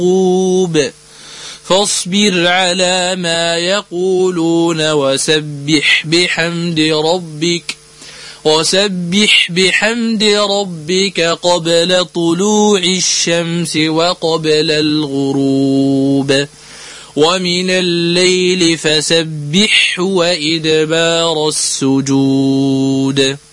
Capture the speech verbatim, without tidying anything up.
فاصبر على ما يقولون وسبح بحمد ربك وسبح بحمد ربك قبل طلوع الشمس وقبل الغروب ومن الليل فسبح وإدبار السجود